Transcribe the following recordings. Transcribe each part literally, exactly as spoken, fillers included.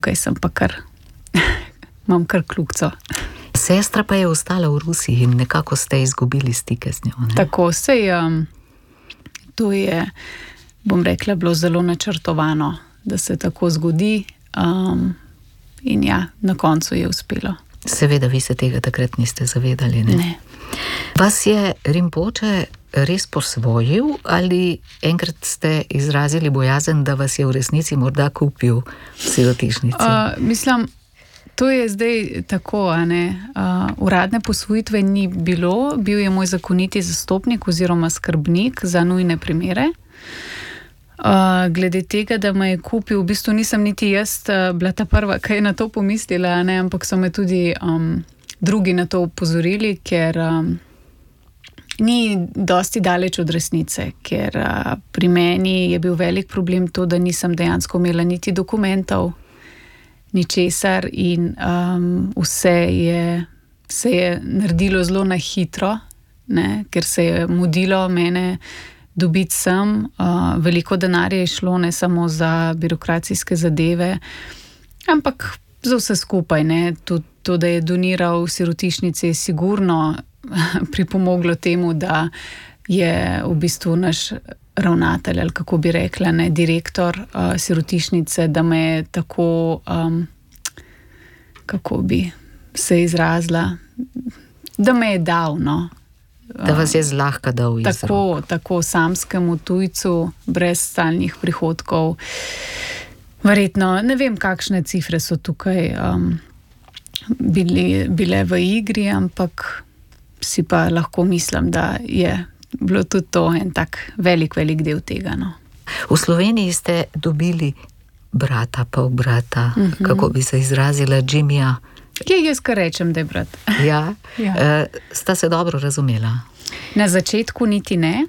Kaj sem pa kar, imam kar kljukico. Sestra pa je ostala v Rusiji in nekako ste izgubili stike z njo, ne? Tako, sej, um, to je, bom rekla, bilo zelo načrtovano, da se tako zgodi, um, in ja, na koncu je uspelo. Seveda, vi se tega takrat niste zavedali, ne? Ne. Vas je Rinpoče res posvojil ali enkrat ste izrazili bojazen, da vas je v resnici morda kupil v sirotišnici? Uh, mislim, to je zdaj tako, a ne. Uh, uradne posvojitve ni bilo, bil je moj zakoniti zastopnik oziroma skrbnik za nujne primere. Uh, glede tega, da me je kupil, v bistvu nisem niti jaz uh, bila ta prva, ki je na to pomislila, ne, ampak so me tudi um, drugi na to upozorili, ker um, ni dosti daleč od resnice, ker uh, pri meni je bil velik problem to, da nisem dejansko imela niti dokumentov, ničesar in um, vse je, se je naredilo zelo na hitro, ne, ker se je mudilo mene dobiti sem. Uh, veliko denarja je šlo, ne samo za birokracijske zadeve, ampak za vse skupaj, ne. Tudi to, da je doniral sirotišnici, je sigurno pripomoglo temu, da je v bistvu naš ravnatelj, ali kako bi rekla, ne, direktor uh, sirotišnice, da me je tako, um, kako bi se izrazila, da me je dal, no. Da vas je zlahka dal iz tako, rok. tako samskemu tujcu, brez stalnih prihodkov. Verjetno, ne vem, kakšne cifre so tukaj um, bili, bile v igri, ampak si pa lahko mislim, da je bilo tudi to en tak velik, velik del tega, no. V Sloveniji ste dobili brata, pol brata, uh-huh. kako bi se izrazila, Jimmyja. Je, jaz kar rečem, da je brat. Ja, ja. E, sta se dobro razumela? Na začetku niti ne.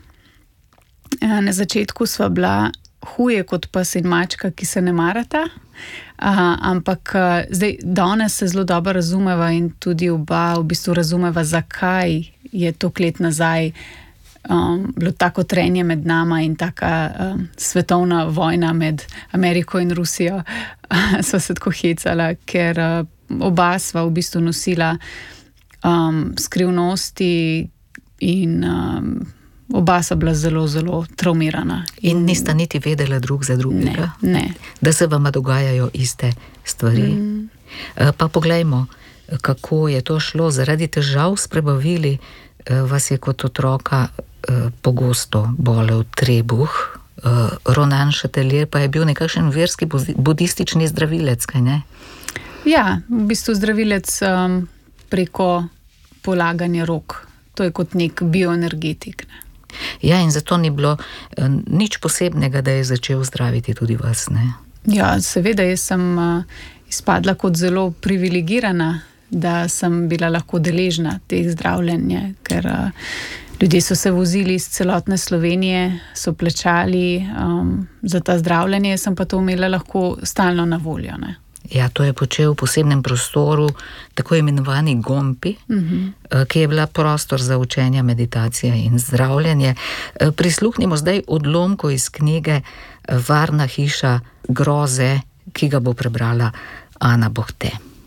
Na začetku sva bila huje kot pes in mačka, ki se ne marata. Aha, ampak zdaj, danes se zelo dobro razumeva in tudi oba v bistvu razumeva, zakaj je toliko let nazaj um, bilo tako trenje med nama in taka um, svetovna vojna med Ameriko in Rusijo. Sva se tako hecala, ker uh, oba sva v bistvu nosila um, skrivnosti in um, oba sta bila zelo, zelo traumirana. In nista niti vedela drug za drugega? Ne, ne. Da se vama dogajajo iste stvari? Mm. Pa poglejmo, kako je to šlo. Zaradi težav s prebavili vas je kot otroka pogosto bolel trebuh. Ronan Chatelier pa je bil nekakšen verski budistični zdravilec, kaj ne? Ja, v bistvu zdravilec um, preko polaganja rok. To je kot nek bioenergetik, ne? Ja, in zato ni bilo uh, nič posebnega, da je začel zdraviti tudi vas, ne? Ja, seveda, jaz sem uh, izpadla kot zelo privilegirana, da sem bila lahko deležna teh zdravljenja, ker uh, ljudje so se vozili iz celotne Slovenije, so plačali um, za ta zdravljenje, sem pa to imela lahko stalno na voljo, ne? Ja, to je počel v posebnem prostoru, tako imenovani Gompi, uh-huh. ki je bila prostor za učenje, meditacije in zdravljenje. Prisluhnimo zdaj odlomku iz knjige Varna hiša groze, ki ga bo prebrala Ana Bohte.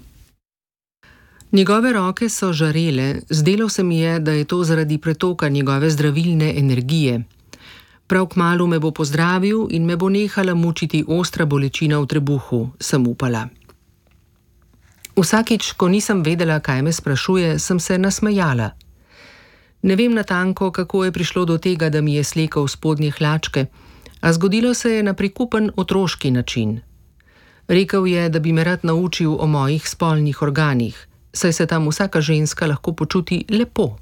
Njegove roke so žarele, zdelo se mi je, da je to zaradi pretoka njegove zdravilne energije. Prav kmalu me bo pozdravil in me bo nehala mučiti ostra bolečina v trebuhu, sem upala. Vsakič, ko nisem vedela, kaj me sprašuje, sem se nasmejala. Ne vem natanko, kako je prišlo do tega, da mi je slekel spodnje hlačke, a zgodilo se je na prikupen otroški način. Rekel je, da bi me rad naučil o mojih spolnih organih, saj se tam vsaka ženska lahko počuti lepo.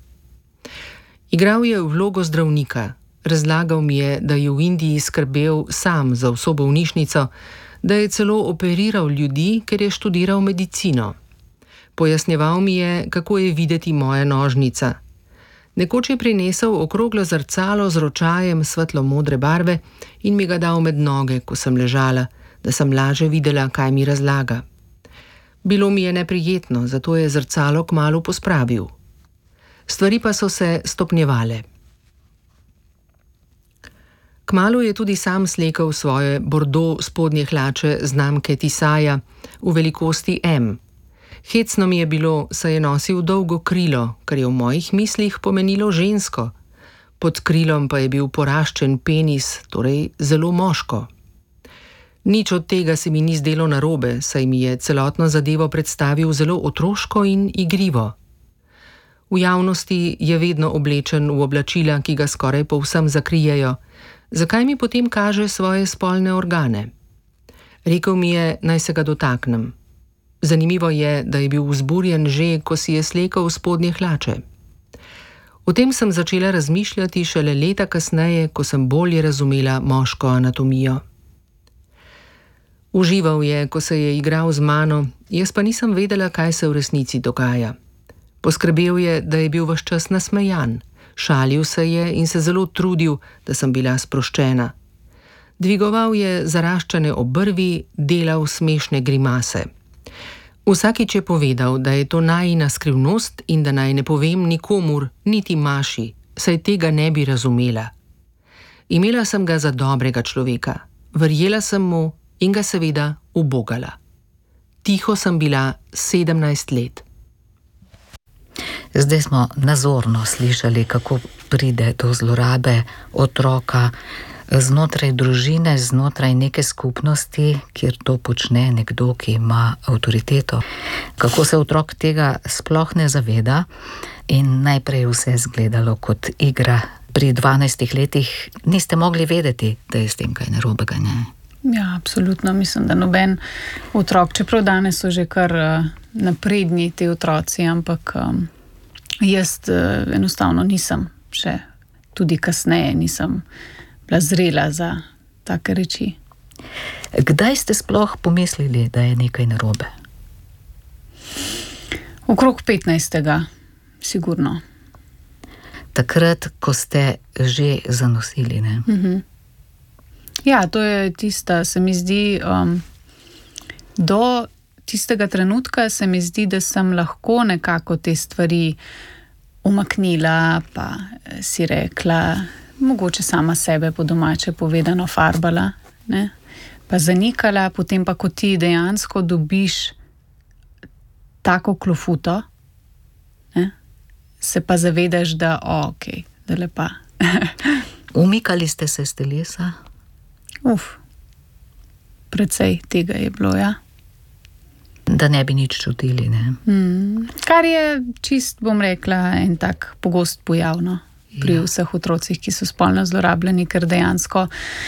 Igral je vlogo zdravnika. Razlagal mi je, da je v Indiji skrbel sam za vso bolnišnico, da je celo operiral ljudi, ker je študiral medicino. Pojasnjeval mi je, kako je videti moja nožnica. Nekoč je prinesel okroglo zrcalo z ročajem svetlo-modre barve in mi ga dal med noge, ko sem ležala, da sem laže videla, kaj mi razlaga. Bilo mi je neprijetno, zato je zrcalo kmalu pospravil. Stvari pa so se stopnjevale. Kmalu je tudi sam slekel svoje bordo spodnje hlače znamke Tisaja v velikosti M. Hecno mi je bilo, saj je nosil dolgo krilo, kar je v mojih mislih pomenilo žensko. Pod krilom pa je bil poraščen penis, torej zelo moško. Nič od tega se mi ni zdelo narobe, saj mi je celotno zadevo predstavil zelo otroško in igrivo. V javnosti je vedno oblečen v oblačila, ki ga skoraj povsem zakrijejo. Zakaj mi potem kaže svoje spolne organe? Rekel mi je, naj se ga dotaknem. Zanimivo je, da je bil vzburjen že, ko si je slekel spodnje hlače. O tem sem začela razmišljati šele leta kasneje, ko sem bolje razumela moško anatomijo. Užival je, ko se je igral z mano, jaz pa nisem vedela, kaj se v resnici dogaja. Poskrbel je, da je bil ves čas nasmejan, šalil se je in se zelo trudil, da sem bila sproščena. Dvigoval je zaraščene obrvi, delal smešne grimase. Vsakič je povedal, da je to najina skrivnost in da naj ne povem nikomur, niti Maši, saj tega ne bi razumela. Imela sem ga za dobrega človeka, verjela sem mu in ga seveda ubogala. Tiho sem bila sedemnajst let. Zdaj smo nazorno slišali, kako pride do zlorabe otroka znotraj družine, znotraj neke skupnosti, kjer to počne nekdo, ki ima avtoriteto. Kako se otrok tega sploh ne zaveda in najprej vse izgledalo kot igra. Pri dvanajstih letih niste mogli vedeti, da je s tem kaj narobega, ne? Ja, absolutno. Mislim, da noben otrok, čeprav danes so že kar uh, napredni ti otroci, ampak um, jaz uh, enostavno nisem še, tudi kasneje nisem bila zrela za take reči. Kdaj ste sploh pomislili, da je nekaj narobe? Okrog petnajstega, sigurno. Takrat, ko ste že zanosili, ne? Mhm. Ja, to je tista, se mi zdi, um, do tistega trenutka se mi zdi, da sem lahko nekako te stvari umaknila, pa si rekla, mogoče sama sebe po domače povedano farbala, ne? Pa zanikala, potem pa, ko ti dejansko dobiš tako klofuto, ne? Se pa zavedaš, da ok, da lepa. Umikali ste se z telesa? Uf, precej tega je bilo, ja. Da ne bi nič čutili, ne? Mm, kar je čist, bom rekla, en tak pogost pojav, no, pri ja. Vseh otrocih, ki so spolno zlorabljeni, ker dejansko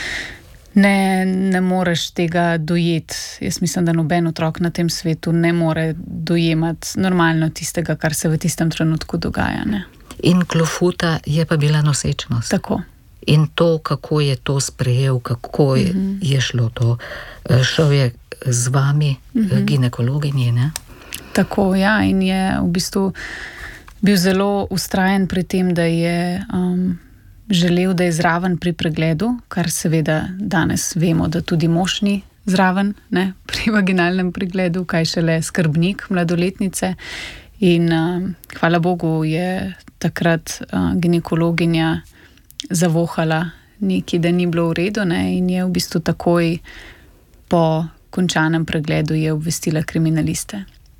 ne, ne moreš tega dojeti. Jaz mislim, da noben otrok na tem svetu ne more dojemati normalno tistega, kar se v tistem trenutku dogaja, ne. In klofuta je pa bila nosečnost. Tako. In to, kako je to sprejel, kako je, mm-hmm. je šlo to. Šel je z vami, mm-hmm. ginekologinji, ne? Tako, ja, in je v bistvu bil zelo vztrajen pri tem, da je um, želel, da je zraven pri pregledu, kar seveda danes vemo, da tudi mož ni zraven, ne, pri vaginalnem pregledu, kaj šele skrbnik mladoletnice. In um, hvala Bogu je takrat uh, ginekologinja zavohala nekaj, da ni bilo v redu, ne, in je v bistvu takoj po končanem pregledu je obvestila kriminaliste.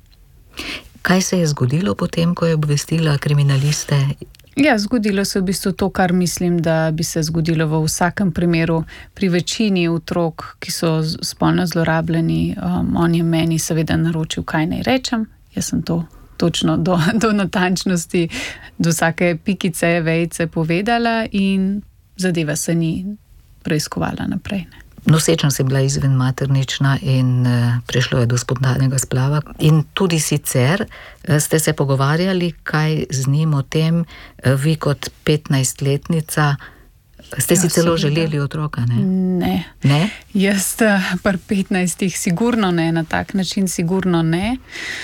Kaj se je zgodilo potem, ko je obvestila kriminaliste? Ja, zgodilo se v bistvu to, kar mislim, da bi se zgodilo v vsakem primeru pri večini otrok, ki so spolno zlorabljeni. Um, on je meni seveda naročil, kaj naj rečem. Jaz sem to točno do, do natančnosti, do vsake pikice, vejice povedala in zadeva se ni preiskovala naprej. Ne. Nosečnost je bila izven maternična in uh, prišlo je do spontanega splava. In tudi sicer uh, ste se pogovarjali, kaj z njim o tem, uh, vi kot petnajstletnica, ste ja, si celo seveda želeli otroka, ne? Ne. Ne? Jaz pri petnajstih sigurno ne, na tak način sigurno ne.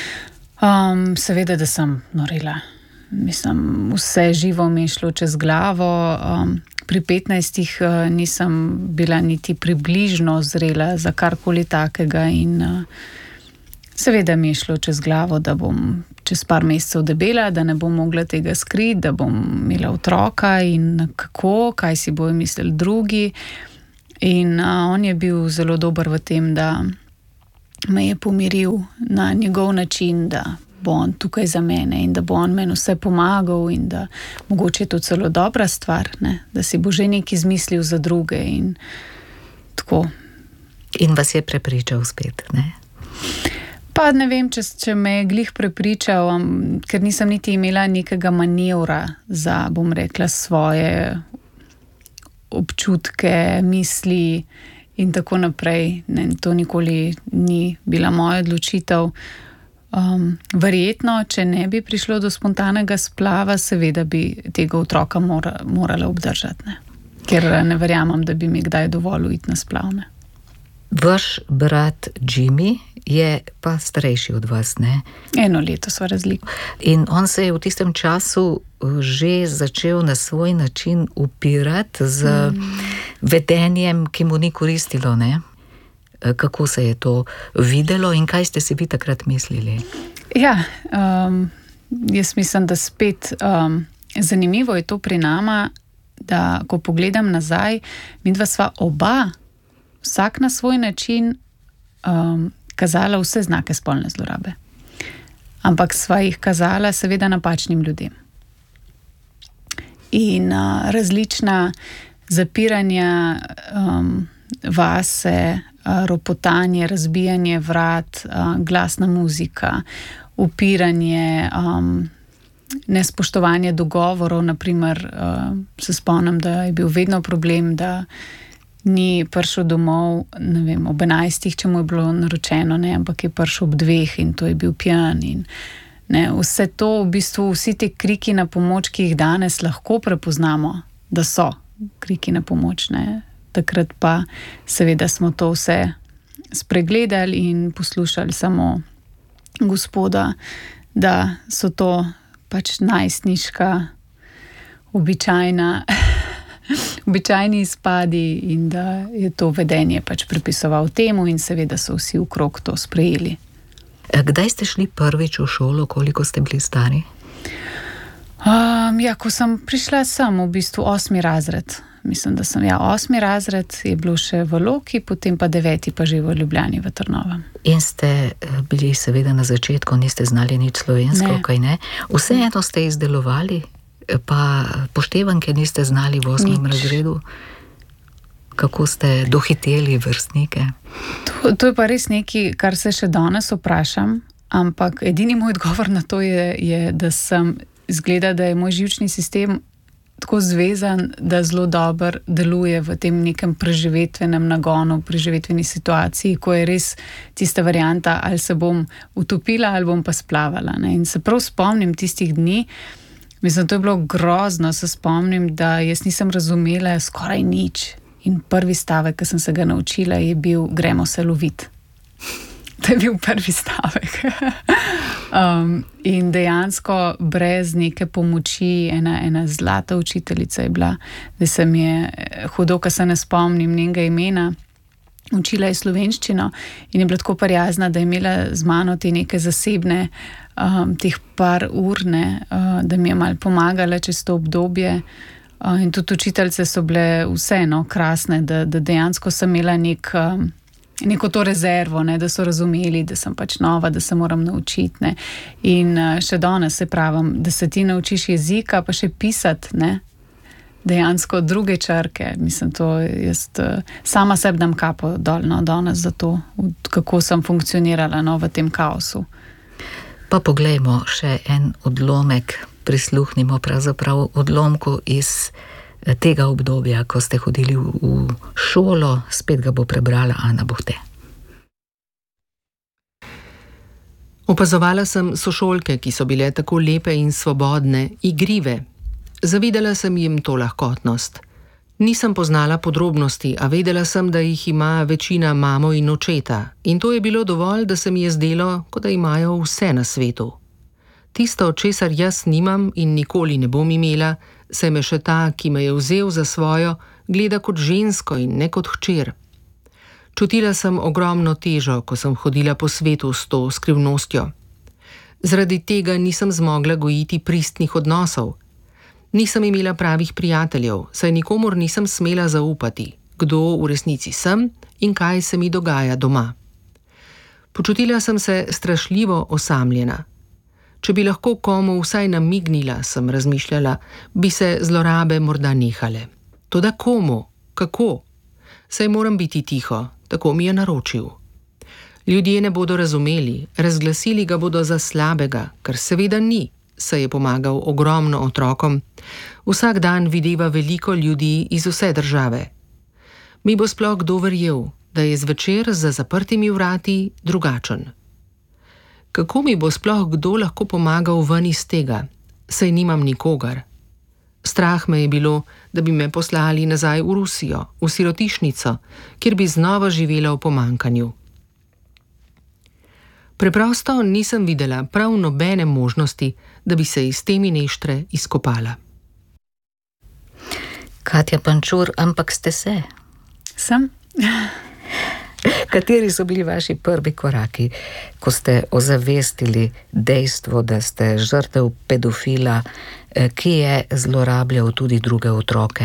Um, seveda, da sem norela. Mislim, vse živo mi je šlo čez glavo. Um, pri petnajstih uh, nisem bila niti približno zrela za karkoli takega in uh, Seveda mi je šlo čez glavo, da bom čez par mesecev debela, da ne bom mogla tega skriti, da bom imela otroka in kako, kaj si bojo mislili drugi. In a, on je bil zelo dober v tem, da me je pomiril na njegov način, da bo on tukaj za mene in da bo on meni vse pomagal in da mogoče je to celo dobra stvar, ne? Da si bo že nekaj izmislil za druge in tako. In vas je prepričal spet, ne? Pa ne vem, če, če me je glih prepričal, um, ker nisem niti imela nekega manevra za, bom rekla, svoje občutke, misli in tako naprej. Ne, to nikoli ni bila moja odločitev. Um, verjetno, če ne bi prišlo do spontanega splava, seveda bi tega otroka mora, morala obdržati, ne? Ker ne verjamem, da bi mi kdaj dovolil iti na splav, ne? Vaš brat Jimmy je pa starejši od vas, ne? Eno leto sva razlika. In on se je v tistem času že začel na svoj način upirati z mm. vedenjem, ki mu ni koristilo, ne? Kako se je to videlo in kaj ste si vi takrat mislili? Ja, um, jaz mislim, da spet um, zanimivo je to pri nama, da ko pogledam nazaj, midva sva oba, vsak na svoj način um, kazala vse znake spolne zlorabe. Ampak sva jih kazala seveda napačnim ljudem. In uh, različna zapiranja um, vase, uh, ropotanje, razbijanje vrat, uh, glasna muzika, upiranje, um, nespoštovanje dogovorov, naprimer, uh, se spomnim, da je bil vedno problem, da ni prišel domov, ne vem, ob enajstih, če mu je bilo naročeno, ne, ampak je prišel ob dveh in to je bil pijan in ne, vse to, v bistvu vsi te kriki na pomoč, ki jih danes lahko prepoznamo, da so kriki na pomoč, ne. Takrat pa seveda smo to vse spregledali in poslušali samo Gospoda, da so to pač najstniška, običajna običajni izpadi in da je to vedenje pač pripisoval temu in seveda so vsi okrog to sprejeli. Kdaj ste šli prvič v šolo, koliko ste bili stari? Um, ja, ko sem prišla sem v bistvu osmi razred. Mislim, da sem, ja, osmi razred je bilo še v Loki, potem pa deveti pa že v Ljubljani, v Trnovem. In ste bili seveda na začetku, niste znali nič slovensko, ne. Kaj ne? Vseeno ste izdelovali, pa poštevanke niste znali v osmem razredu. Kako ste dohiteli vrstnike? To, to je pa res nekaj, kar se še danes vprašam, ampak edini moj odgovor na to je, je da sem izgleda, da je moj živčni sistem tako zvezan, da zelo dobro deluje v tem nekem preživetvenem nagonu, preživetveni situaciji, ko je res tista varianta, ali se bom utopila ali bom pa splavala, ne? In se prav spomnim tistih dni, mislim, to je bilo grozno, se spomnim, da jaz nisem razumela skoraj nič. In prvi stavek, ki sem se ga naučila, je bil, gremo se loviti. To je bil prvi stavek. um, in dejansko brez neke pomoči, ena, ena zlata učiteljica je bila, da se mi je hudo, ko se ne spomnim njenega imena, učila je slovenščino in je bila tako prijazna, da je imela z mano te neke zasebne, um, teh par ur, ne, uh, da mi je malo pomagala čez to obdobje. Uh, in tudi učiteljice so bile vseeno krasne, da, da dejansko sem imela nek, um, neko to rezervo, ne, da so razumeli, da sem pač nova, da se moram naučiti. Ne. In uh, še danes se pravim, da se ti naučiš jezika, pa še pisati, ne, dejansko druge črke. Mislim, to jaz uh, sama sebi dam kapo dol, no, danes za to, kako sem funkcionirala, no, v tem kaosu. Pa poglejmo še en odlomek, prisluhnimo pravzaprav odlomku iz tega obdobja, ko ste hodili v šolo, spet ga bo prebrala Ana Bohte. Opazovala sem sošolke, ki so bile tako lepe in svobodne, igrive. Zavidela sem jim to lahkotnost. Nisem poznala podrobnosti, a vedela sem, da jih ima večina mamo in očeta. In to je bilo dovolj, da se mi je zdelo, kot da imajo vse na svetu. Tisto, česar jaz nimam in nikoli ne bom imela, se me še ta, ki me je vzel za svojo, gleda kot žensko in ne kot hčer. Čutila sem ogromno težo, ko sem hodila po svetu s to skrivnostjo. Zaradi tega nisem zmogla gojiti pristnih odnosov. Nisem imela pravih prijateljev, saj nikomur nisem smela zaupati, kdo v resnici sem in kaj se mi dogaja doma. Počutila sem se strašljivo osamljena. Če bi lahko komu vsaj namignila, sem razmišljala, bi se zlorabe morda nehale. Toda komu? Kako? Saj moram biti tiho, tako mi je naročil. Ljudje ne bodo razumeli, razglasili ga bodo za slabega, kar seveda ni, saj je pomagal ogromno otrokom. Vsak dan videva veliko ljudi iz vse države. Mi bo sploh kdo verjel, da je zvečer za zaprtimi vrati drugačen. Kako mi bo sploh kdo lahko pomagal ven iz tega, saj nimam nikogar. Strah me je bilo, da bi me poslali nazaj v Rusijo, v sirotišnico, kjer bi znova živela v pomankanju. Preprosto nisem videla prav nobene možnosti, da bi se iz te mineštre izkopala. Katja Pančur, ampak ste se? Sem? Kateri so bili vaši prvi koraki, ko ste ozavestili dejstvo, da ste žrtev pedofila, ki je zlorabljal tudi druge otroke?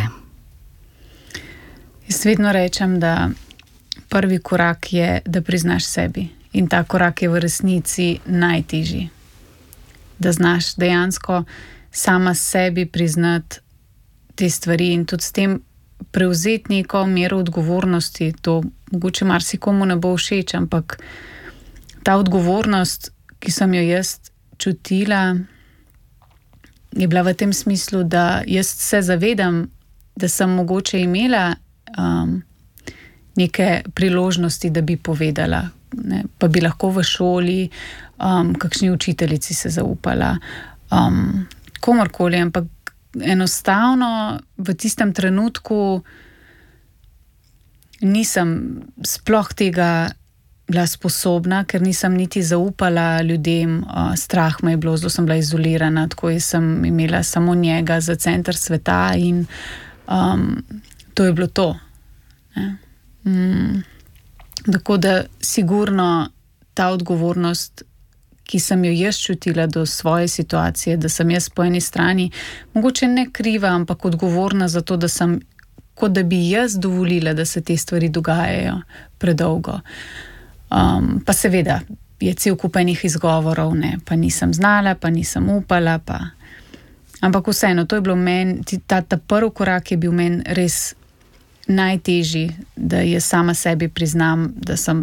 Jaz vedno rečem, da prvi korak je, da priznaš sebi. In ta korak je v resnici najtežji. Da znaš dejansko sama sebi priznati te stvari in tudi s tem prevzeti neko mero odgovornosti. To mogoče marsikomu ne bo všeč, ampak ta odgovornost, ki sem jo jaz čutila, je bila v tem smislu, da jaz se zavedam, da sem mogoče imela um, neke priložnosti, da bi povedala. Ne, pa bi lahko v šoli um, kakšni učiteljici se zaupala, um, komorkoli, ampak enostavno v tistem trenutku nisem sploh tega bila sposobna, ker nisem niti zaupala ljudem, uh, strah me je bilo, zelo sem bila izolirana, tako sem imela samo njega za center sveta in um, to je bilo to. Ne. Mm. Tako da sigurno ta odgovornost, ki sem jo jaz čutila do svoje situacije, da sem jaz po eni strani mogoče ne kriva, ampak odgovorna za to, da sem, kot da bi jaz dovolila, da se te stvari dogajajo predolgo. Um, pa seveda je cel kup enih izgovorov, ne, pa nisem znala, pa nisem upala, pa... Ampak vseeno, to je bilo meni, ta, ta prvi korak je bil meni res najtežji, da jaz sama sebi priznam, da sem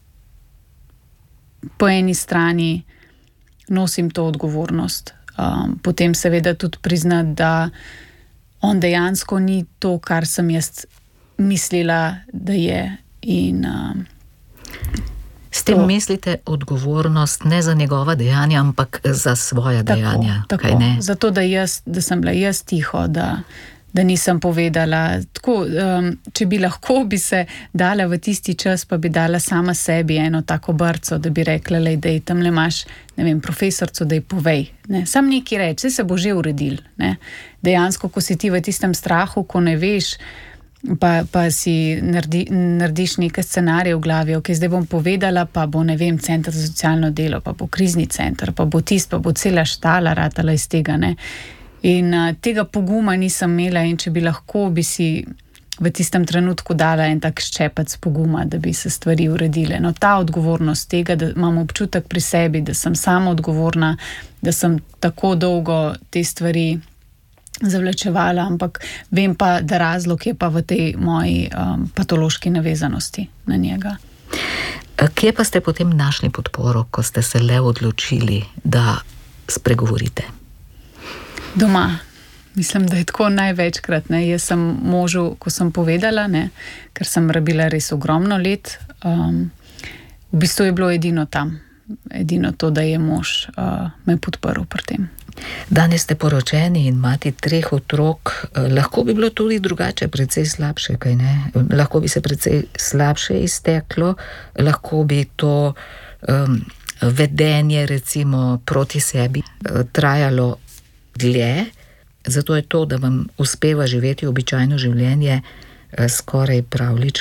po eni strani nosim to odgovornost. Um, potem seveda tudi priznati, da on dejansko ni to, kar sem jaz mislila, da je. In, um, S tem to. Mislite odgovornost ne za njegova dejanja, ampak za svoja tako, dejanja. Tako, kaj ne? Zato, da, jaz, da sem bila jaz tiho, da da nisem povedala. Tako, um, če bi lahko, bi se dala v tisti čas, pa bi dala sama sebi eno tako brco, da bi rekla, lej, da tam le imaš, ne vem, profesorco, da ji povej. Ne? Sam nekaj reči, se bo že uredil. Ne? Dejansko, ko si ti v tistem strahu, ko ne veš, pa, pa si naredi, narediš neke scenarije v glavi, ok, zdaj bom povedala, pa bo, ne vem, center za socialno delo, pa bo krizni center, pa bo tist, pa bo cela štala ratala iz tega, ne. In uh, tega poguma nisem imela in če bi lahko, bi si v tistem trenutku dala en tak ščepec poguma, da bi se stvari uredile. No, ta odgovornost tega, da imam občutek pri sebi, da sem sama odgovorna, da sem tako dolgo te stvari zavlačevala, ampak vem pa, da razlog je pa v tej moji um, patološki navezanosti na njega. Kje pa ste potem našli podporo, ko ste se le odločili, da spregovorite? Doma. Mislim, da je tako največkrat. Ne. Jaz sem možu, ko sem povedala, ne, ker sem rabila res ogromno let, um, v bistvu je bilo edino tam. Edino to, da je mož uh, me podprl pri tem. Danes ste poročeni in imate treh otrok. Lahko bi bilo tudi drugače, precej slabše, kaj ne? Lahko bi se precej slabše izteklo, lahko bi to um, vedenje recimo proti sebi trajalo dlje, zato je to, da vam uspeva živeti običajno življenje, skoraj pravlično,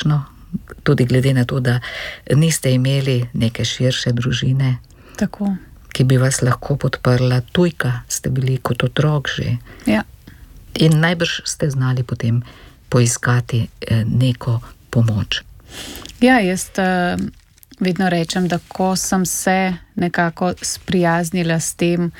tudi glede na to, da niste imeli neke širše družine, Tako. ki bi vas lahko podprla. Tujka ste bili kot otrok že. Ja. In najbrž ste znali potem poiskati neko pomoč. Ja, jaz uh, vedno rečem, da ko sem se nekako sprijaznila s tem,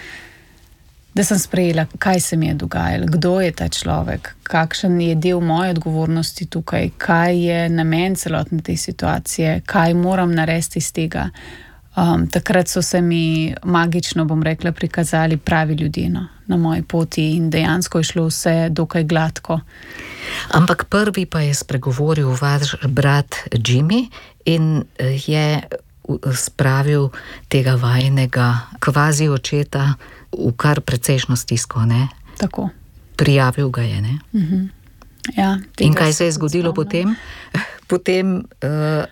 da sem sprejela, kaj se mi je dogajalo, kdo je ta človek, kakšen je del moje odgovornosti tukaj, kaj je namen celotne te situacije, kaj moram narediti iz tega. Um, takrat so se mi magično, bom rekla, prikazali pravi ljudje no, na moji poti in dejansko je šlo vse dokaj gladko. Ampak prvi pa je spregovoril vaš brat Jimmy in je spravil tega vajnega kvazi očeta v kar precejšno stisko, ne? Tako. Prijavil ga je, ne? Uh-huh. Ja, in kaj se je zgodilo potem? Potem uh,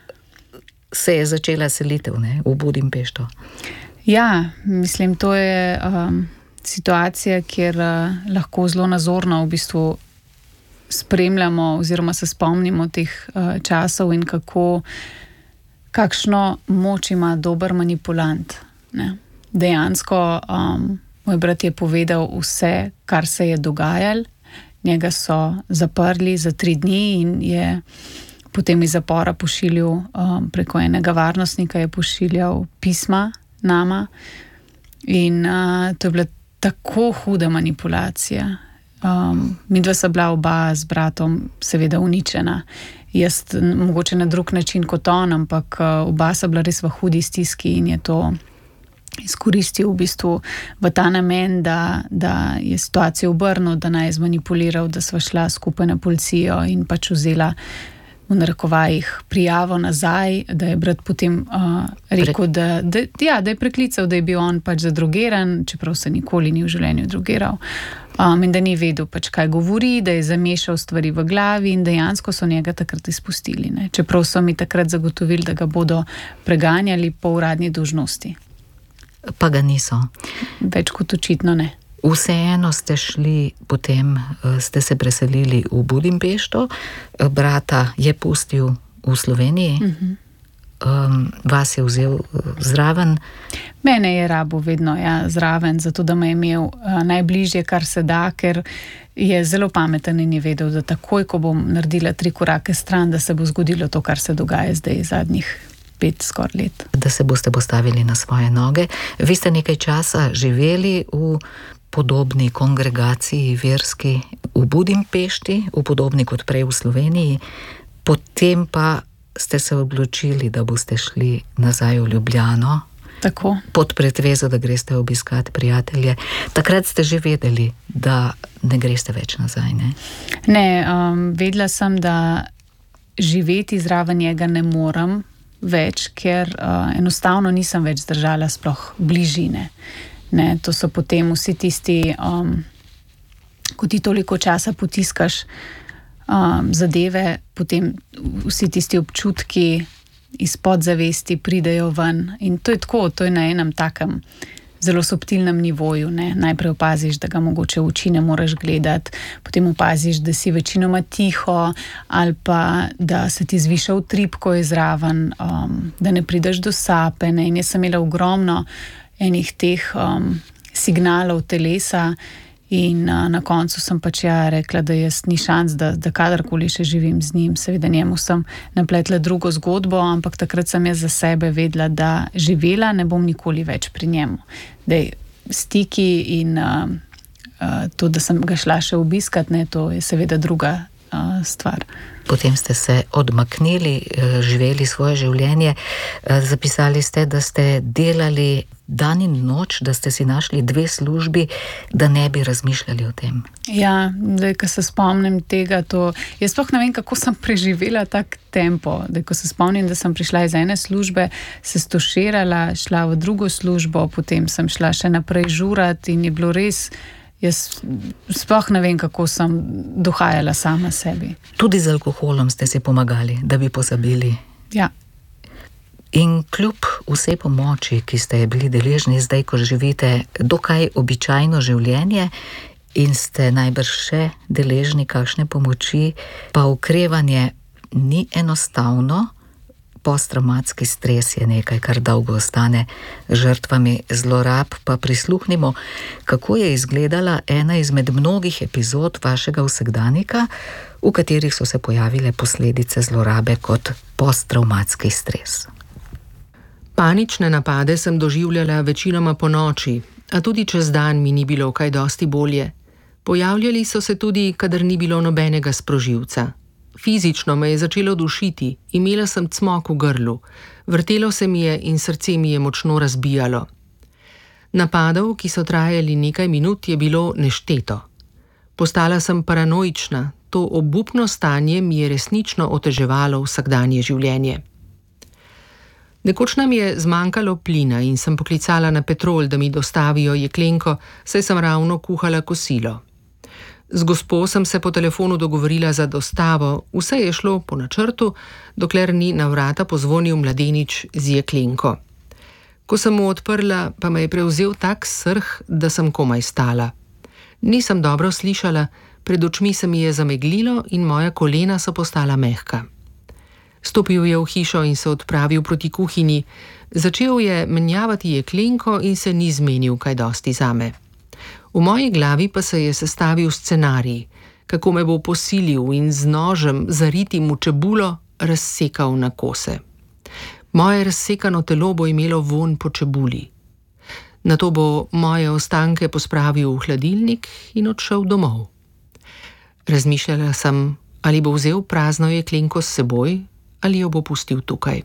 se je začela selitev, ne? V Budimpešto. Ja, mislim, to je um, situacija, kjer uh, lahko zelo nazorno v bistvu spremljamo oziroma se spomnimo teh uh, časov in kako, kakšno moč ima dober manipulant. Ne? Dejansko um, moj brat je povedal vse, kar se je dogajalo. Njega so zaprli za tri dni in je potem iz zapora pošiljal, um, preko enega varnostnika je pošiljal pisma nama in uh, to je bila tako huda manipulacija. Um, midva sta bila oba z bratom seveda uničena. Jaz mogoče na drug način kot on, ampak uh, oba sta bila res v hudi stiski in je to izkoristil v bistvu v ta namen, da, da je situacijo obrnil, da naj je zmanipuliral, da sva šla skupaj na policijo in pač vzela v narekovajih prijavo nazaj, da je brat potem uh, rekel, da, da, ja, da je preklical, da je bil on pač zadrogeran, čeprav se nikoli ni v življenju drogeral. Um, in da ni vedel pač, kaj govori, da je zamešal stvari v glavi in dejansko so njega takrat izpustili. Ne? Čeprav so mi takrat zagotovili, da ga bodo preganjali po uradni dolžnosti. Pa ga niso. Več kot očitno ne. Vseeno ste šli, potem ste se preselili v Budimpešto, brata je pustil v Sloveniji, uh-huh. um, vas je vzel zraven. Mene je rabo vedno ja, zraven, zato da me je imel uh, najbližje, kar se da, ker je zelo pameten in je vedel, da takoj, ko bom naredila tri korake stran, da se bo zgodilo to, kar se dogaja zdaj zadnjih pet skoraj let. Da se boste postavili na svoje noge. Vi ste nekaj časa živeli v podobni kongregaciji verski v Budimpešti, v podobni kot prej v Sloveniji, potem pa ste se odločili, da boste šli nazaj v Ljubljano. Tako. Pod pretvezo, da greste obiskati prijatelje. Takrat ste že vedeli, da ne greste več nazaj, ne? Ne, um, vedela sem, da živeti zraven njega ne morem več, ker uh, enostavno nisem več zdržala sploh bližine. Ne, to so potem vsi tisti, um, ko ti toliko časa potiskaš um, zadeve, potem vsi tisti občutki iz podzavesti pridejo ven. In to je tako, to je na enem takem zelo subtilnem nivoju. Ne. Najprej opaziš, da ga mogoče v oči ne moraš gledati, potem opaziš, da si večinoma tiho ali pa da se ti zviša utrip, ko je zraven, um, da ne prideš do sape. Ne. In jaz sem imela ogromno enih teh um, signalov telesa in uh, na koncu sem pač ja rekla, da jaz ni šans, da, da kadarkoli še živim z njim. Seveda njemu sem napletla drugo zgodbo, ampak takrat sem jaz za sebe vedela, da živela ne bom nikoli več pri njemu. Dej, stiki in uh, uh, to, da sem ga šla še obiskat, ne, to je seveda druga uh, stvar. Potem ste se odmaknili, živeli svoje življenje. Zapisali ste, da ste delali dan in noč, da ste si našli dve službi, da ne bi razmišljali o tem. Ja, da ko se spomnim tega, to, jaz sploh ne vem, kako sem preživela tak tempo. Da ko se spomnim, da sem prišla iz ene službe, se stoširala, šla v drugo službo, potem sem šla še naprej žurat in je bilo res... Jaz sploh ne vem, kako sem dohajala sama sebi. Tudi z alkoholom ste si pomagali, da bi pozabili. Ja. In kljub vsej pomoči, ki ste bili deležni zdaj, ko živite dokaj običajno življenje in ste najbrž še deležni kakšne pomoči, pa okrevanje ni enostavno. Postravmatski stres je nekaj, kar dolgo ostane žrtvami zlorab, pa prisluhnimo, kako je izgledala ena izmed mnogih epizod vašega vsakdanika, v katerih so se pojavile posledice zlorabe kot posttravmatski stres. Panične napade sem doživljala večinoma po noči, a tudi čez dan mi ni bilo kaj dosti bolje. Pojavljali so se tudi, kadar ni bilo nobenega sprožilca. Fizično me je začelo dušiti, imela sem cmok v grlu, vrtelo se mi je in srce mi je močno razbijalo. Napadov, ki so trajali nekaj minut, je bilo nešteto. Postala sem paranoična, to obupno stanje mi je resnično oteževalo vsakdanje življenje. Nekoč nam je zmanjkalo plina in sem poklicala na Petrol, da mi dostavijo jeklenko, saj sem ravno kuhala kosilo. Z gospo sem se po telefonu dogovorila za dostavo, vse je šlo po načrtu, dokler ni na vrata pozvonil mladenič z jeklenko. Ko sem mu odprla, pa me je prevzel tak srh, da sem komaj stala. Nisem dobro slišala, pred očmi se mi je zameglilo in moja kolena so postala mehka. Stopil je v hišo in se odpravil proti kuhinji, začel je menjavati jeklenko in se ni zmenil kaj dosti zame. V moji glavi pa se je sestavil scenarij, kako me bo posilil in z nožem zaritim v čebulo razsekal na kose. Moje razsekano telo bo imelo vonj po čebuli. Nato bo moje ostanke pospravil v hladilnik in odšel domov. Razmišljala sem, ali bo vzel prazno jeklenko s seboj ali jo bo pustil tukaj.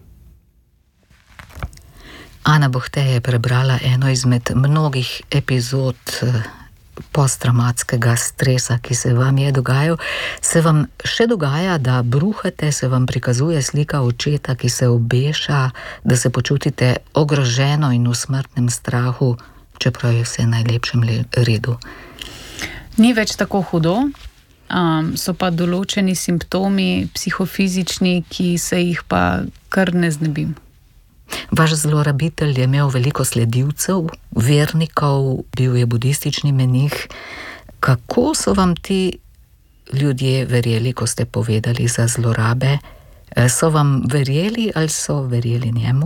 Ana Bohte je prebrala eno izmed mnogih epizod posttraumatskega stresa, ki se vam je dogajal. Se vam še dogaja, da bruhate, se vam prikazuje slika očeta, ki se obeša, da se počutite ogroženo in v smrtnem strahu, čeprav je vse v najlepšem redu? Ni več tako hudo, um, so pa določeni simptomi psihofizični, ki se jih pa kar ne znebim. Vaš zlorabitelj je imel veliko sledilcev, vernikov, bil je budistični menih. Kako so vam ti ljudje verjeli, ko ste povedali za zlorabe? So vam verjeli ali so verjeli njemu?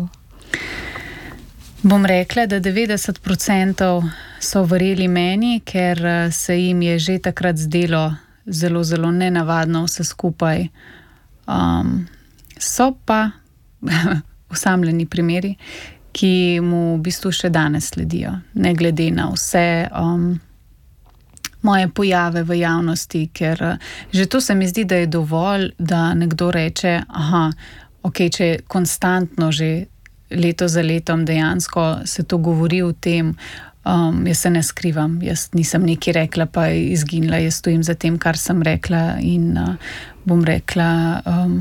Bom rekla, da devetdeset procentov so verjeli meni, ker se jim je že takrat zdelo zelo, zelo nenavadno vse skupaj. Um, so pa osamljeni primeri, ki mu v bistvu še danes sledijo, ne glede na vse um, moje pojave v javnosti, ker že to se mi zdi, da je dovolj, da nekdo reče, aha, ok, če je konstantno že leto za letom dejansko se to govori o tem, um, jaz se ne skrivam, jaz nisem nekaj rekla, pa je izginila, jaz stojim za tem, kar sem rekla in uh, bom rekla, um,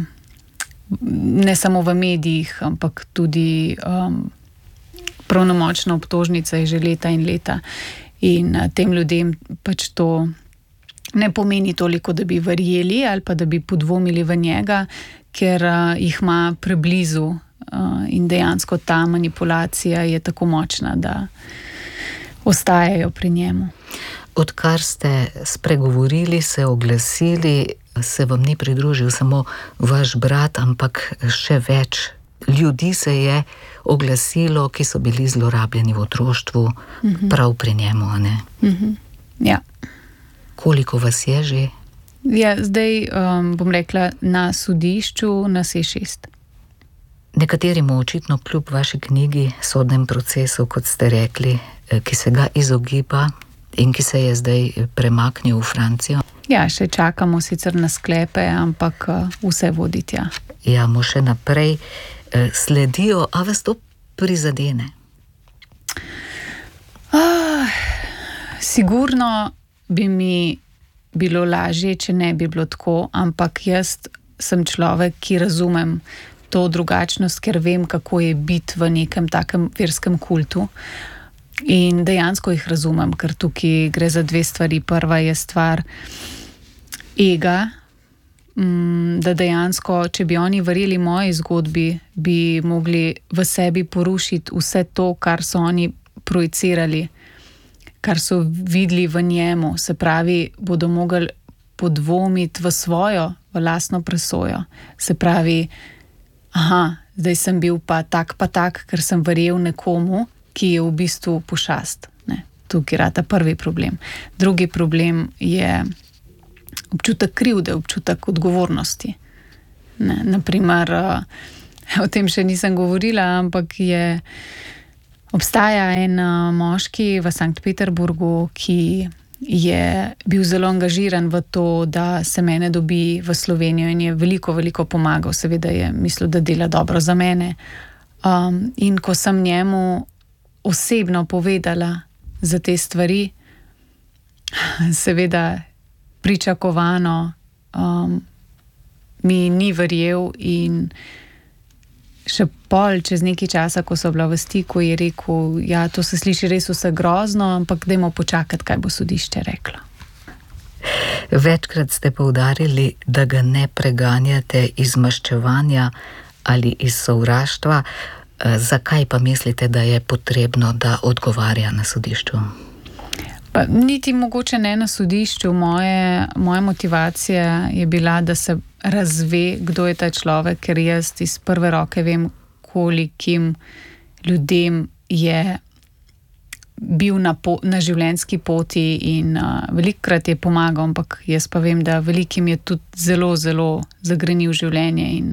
ne samo v medijih, ampak tudi um, pravnomočna obtožnica je že leta in leta. In uh, tem ljudem pač to ne pomeni toliko, da bi verjeli ali pa da bi podvomili v njega, ker uh, jih ima preblizu uh, in dejansko ta manipulacija je tako močna, da ostajajo pri njemu. Odkar ste spregovorili, se oglasili, se vam ni pridružil samo vaš brat, ampak še več ljudi se je oglasilo, ki so bili zlorabljeni v otroštvu, uh-huh. prav pri njemu, a ne? Uh-huh. Ja. Koliko vas je že? Ja, zdaj um, bom rekla, na sodišču nas je šest. Nekateri mu očitno kljub vaši knjigi, sodnem procesu, kot ste rekli, ki se ga izogiba in ki se je zdaj premaknil v Francijo. Ja, še čakamo sicer na sklepe, ampak vse vodi tja. Ja, mu še naprej sledijo, a vas to prizadene? Ah, sigurno bi mi bilo lažje, če ne bi bilo tako, ampak jaz sem človek, ki razumem to drugačnost, ker vem, kako je biti v nekem takem verskem kultu. In dejansko jih razumem, ker tukaj gre za dve stvari. Prva je stvar ega, da dejansko, če bi oni verjeli moji zgodbi, bi mogli v sebi porušiti vse to, kar so oni projicirali, kar so videli v njemu. Se pravi, bodo mogli podvomiti v svojo v lastno presojo. Se pravi, aha, zdaj sem bil pa tak pa tak, ker sem verjel nekomu, ki je v bistvu pošast. Ne? Tukaj je ta prvi problem. Drugi problem je občutek krivde, občutek odgovornosti. Ne? Naprimer, o tem še nisem govorila, ampak je obstaja en moški v Sankt Peterburgu, ki je bil zelo angažiran v to, da se mene dobi v Slovenijo in je veliko, veliko pomagal. Seveda je mislil, da dela dobro za mene. Um, in ko sem njemu osebno povedala za te stvari, seveda pričakovano um, mi ni verjel in še pol, čez nekaj časa, ko so bila v stiku, je rekel, ja, to se sliši res vse grozno, ampak dajmo počakati, kaj bo sodišče reklo. Večkrat ste poudarili, da ga ne preganjate iz maščevanja ali iz sovraštva. Zakaj pa mislite, da je potrebno, da odgovarja na sodišču? Pa niti mogoče ne na sodišču. Moje, moja motivacija je bila, da se razve, kdo je ta človek, ker jaz iz prve roke vem, kolikim ljudem je bil na, po, na življenjski poti in uh, velikokrat je pomagal, ampak jaz pa vem, da velikim je tudi zelo, zelo zagrenil življenje in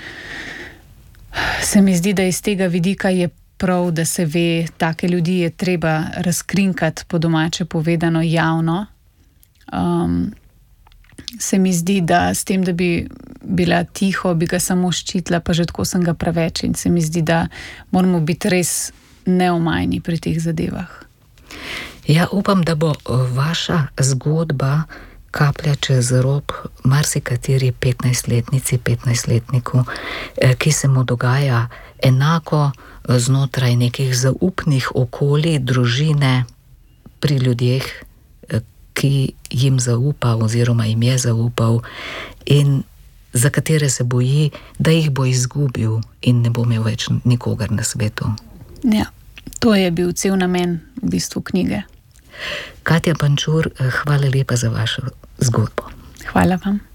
se mi zdi, da iz tega vidika je prav, da se ve, take ljudi je treba razkrinkati, po domače povedano, javno. Um, se mi zdi, da s tem, da bi bila tiho, bi ga samo ščitila, pa že tako sem ga preveč in se mi zdi, da moramo biti res neomajni pri teh zadevah. Ja, upam, da bo vaša zgodba kaplja čez rob marsikateri petnajstletnici, petnajstletniku, ki se mu dogaja enako znotraj nekih zaupnih okolij, družine, pri ljudeh, ki jim zaupa oziroma jim je zaupal in za katere se boji, da jih bo izgubil in ne bo imel več nikogar na svetu. Ja, to je bil cel namen v bistvu knjige. Katja Pančur, hvala lepa za vašo zgodbo. Hvala vam.